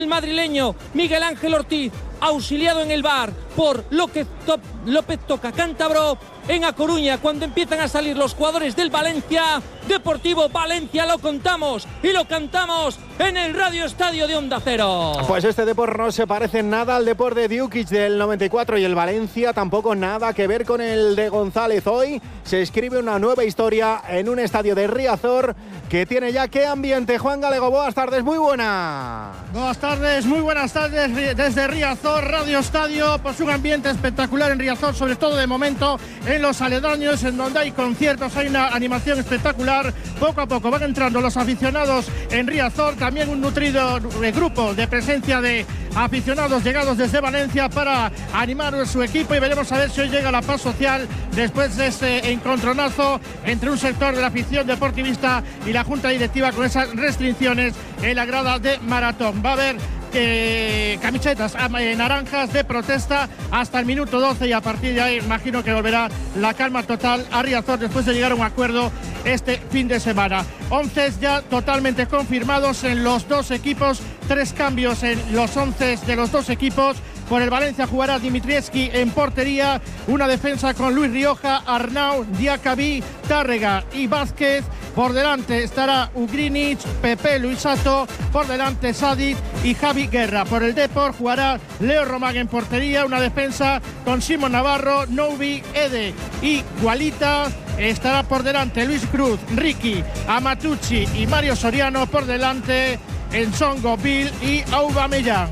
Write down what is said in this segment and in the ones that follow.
El madrileño Miguel Ángel Ortiz, auxiliado en el VAR por López Toca Cántabro, en A Coruña, cuando empiezan a salir los jugadores del Valencia Deportivo Valencia. Lo contamos y lo cantamos en el Radio Estadio de Onda Cero. Pues este Depor no se parece nada al Depor de Djukic del 94 y el Valencia tampoco nada que ver con el de González. Hoy se escribe una nueva historia en un estadio de Riazor que tiene ya qué ambiente. Juan Galego, buenas tardes, muy buenas. Buenas tardes, muy buenas tardes desde Riazor, Radio Estadio. Pues un ambiente espectacular en Riazor, sobre todo de momento en los aledaños, en donde hay conciertos, hay una animación espectacular. Poco a poco van entrando los aficionados en Riazor, también un nutrido grupo de presencia de aficionados llegados desde Valencia para animar a su equipo, y veremos a ver si hoy llega la paz social después de ese encontronazo entre un sector de la afición deportivista y la junta directiva con esas restricciones en la grada de maratón. Va a haber camisetas naranjas de protesta hasta el minuto 12 y a partir de ahí imagino que volverá la calma total a Riazor después de llegar a un acuerdo este fin de semana. 11 ya totalmente confirmados en los dos equipos, 3 cambios en los 11 de los dos equipos. Por el Valencia jugará Dimitrievski en portería, una defensa con Luis Rioja, Arnau, Diacabí, Tárrega y Vázquez. Por delante estará Ugrinic, Pepe Luisato, por delante Sadic y Javi Guerra. Por el Depor jugará Leo Román en portería, una defensa con Simón Navarro, Noubi, Ede y Gualita. Estará por delante Luis Cruz, Ricky, Amatucci y Mario Soriano. Por delante Ensongo, Bill y Aubameyang.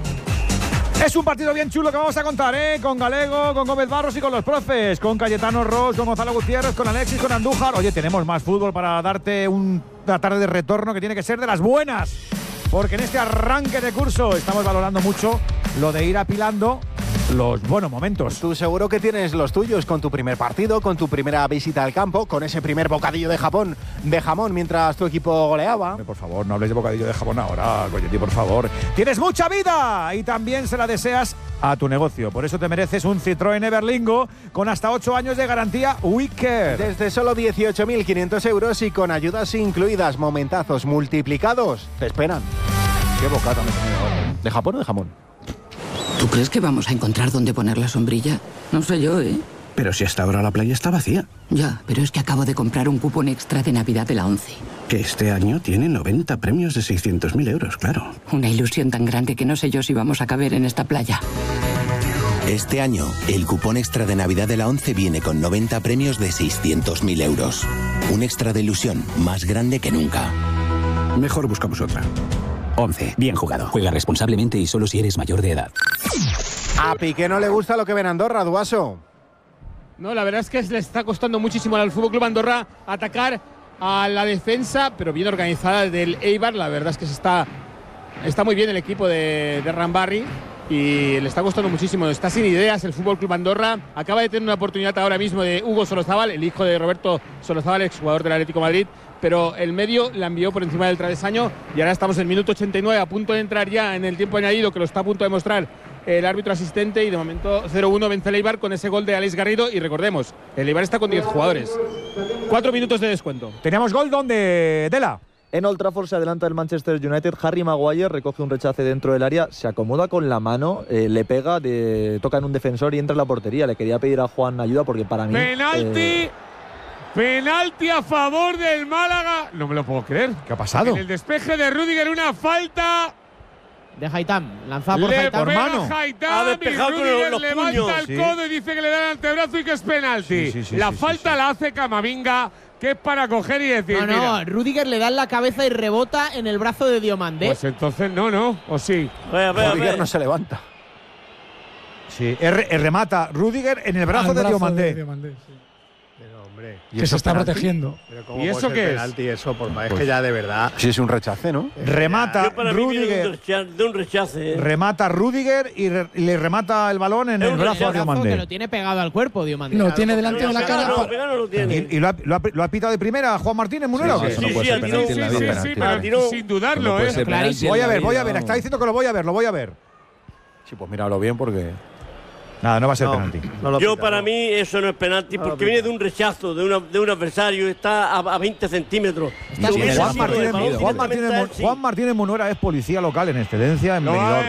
Es un partido bien chulo que vamos a contar, con Galego, con Gómez Barros y con los profes, con Cayetano Ross, con Gonzalo Gutiérrez, con Alexis, con Andújar. Oye, tenemos más fútbol para darte una tarde de retorno que tiene que ser de las buenas, porque en este arranque de curso estamos valorando mucho lo de ir apilando los buenos momentos. Tú seguro que tienes los tuyos con tu primer partido, con tu primera visita al campo, con ese primer bocadillo de jamón mientras tu equipo goleaba. Por favor, no hables de bocadillo de jamón ahora, Coyetti, por favor. Tienes mucha vida y también se la deseas a tu negocio. Por eso te mereces un Citroën Everlingo con hasta 8 años de garantía Wicked. Desde solo 18.500 euros y con ayudas incluidas, momentazos multiplicados. Te esperan. Qué bocata me he tenido ahora. ¿De Japón o de jamón? ¿Tú crees que vamos a encontrar dónde poner la sombrilla? No sé yo, ¿eh? Pero si hasta ahora la playa está vacía. Ya, pero es que acabo de comprar un cupón extra de Navidad de la 11. Que este año tiene 90 premios de 600.000 euros, claro. Una ilusión tan grande que no sé yo si vamos a caber en esta playa. Este año, el cupón extra de Navidad de la 11 viene con 90 premios de 600.000 euros. Un extra de ilusión más grande que nunca. Mejor buscamos otra. 11. Bien jugado. Juega responsablemente y solo si eres mayor de edad. A Piqué no le gusta lo que ven Andorra, Duaso. No, la verdad es que le está costando muchísimo al Fútbol Club Andorra atacar a la defensa, pero bien organizada del Eibar. La verdad es que está muy bien el equipo de Rambarri y le está costando muchísimo. Está sin ideas el Fútbol Club Andorra. Acaba de tener una oportunidad ahora mismo de Hugo Solozábal, el hijo de Roberto Solozábal, exjugador del Atlético de Madrid, pero el medio la envió por encima del travesaño y ahora estamos en el minuto 89, a punto de entrar ya en el tiempo añadido, que lo está a punto de mostrar el árbitro asistente, y de momento 0-1 vence el Eibar con ese gol de Alex Garrido. Y recordemos, el Eibar está con 10 jugadores. 4 minutos de descuento. Teníamos gol donde Dela. En Old Trafford se adelanta el Manchester United. Harry Maguire recoge un rechace dentro del área, se acomoda con la mano, le pega, toca en un defensor y entra en la portería. Le quería pedir a Juan ayuda porque para mí… Penalti a favor del Málaga. No me lo puedo creer. ¿Qué ha pasado? En el despeje de Rüdiger, una falta de Haitham, lanzada por Haitham. Por mano. Ha despejado con los levanta puños. El codo y dice que le da el antebrazo y que es penalti. La falta la hace Camavinga, que es para coger y decir… No, mira, Rüdiger le da en la cabeza y rebota en el brazo de Diomandé. Pues entonces no, o sí. Rüdiger no se levanta. Sí, remata Rüdiger en el brazo de Diomandé. Sí. Pero hombre, que se está protegiendo. Pero ¿cómo ¿y eso qué es? Penalti, eso, es que ya de verdad… Sí, es un rechace, ¿no? Remata Rüdiger. De un rechace. Remata Rüdiger y le remata el balón en el brazo a Diomandé. Que lo tiene pegado al cuerpo, Diomandé. Lo tiene delante de la cara. ¿Y lo ha pitado de primera Juan Martínez Munero? Sí, sin dudarlo, Voy a ver. Está diciendo que lo voy a ver. Sí, pues míralo bien porque… Nada, no va a ser penalti. Yo para mí eso no es penalti porque viene de un rechazo de un adversario, está a 20 centímetros. Juan Martínez Munuera es policía local en excedencia en Benidorm.